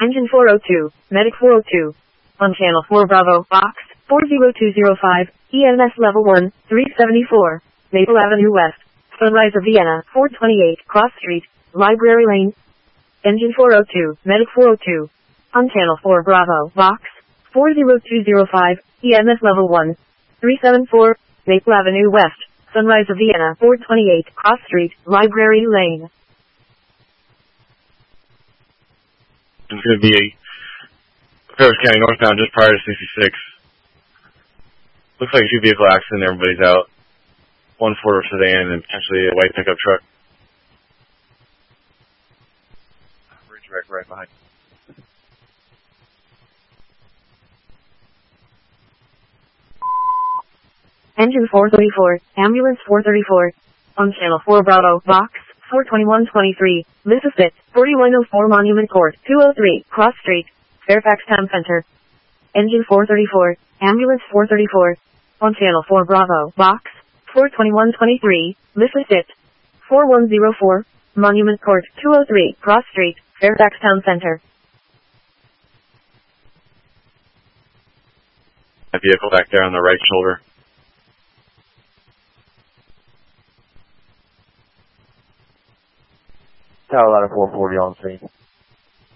Engine 402, Medic 402. On Channel 4 Bravo, Box 40205, EMS Level 1, 374, Maple Avenue West, Sunrise of Vienna, 428, Cross Street, Library Lane. Engine 402, Medic 402. On Channel 4 Bravo, Box 40205, EMS Level 1, 374, Maple Avenue West, Sunrise of Vienna, 428, Cross Street, Library Lane. It's going to be Paris County northbound just prior to 66. Looks like a 2-vehicle accident. Everybody's out. 1 4 sedan and potentially a white pickup truck. Bridge wreck right behind. Engine 434, Ambulance 434. On Channel 4 Bravo, Box 42123, Mississippi, 4104 Monument Court, 203, Cross Street, Fairfax Town Center. Engine 434, Ambulance 434. On Channel 4 Bravo, Box 42123, Mississippi, 4104, Monument Court, 203, Cross Street, Fairfax Town Center. That vehicle back there on the right shoulder. Tower Ladder 440 on scene.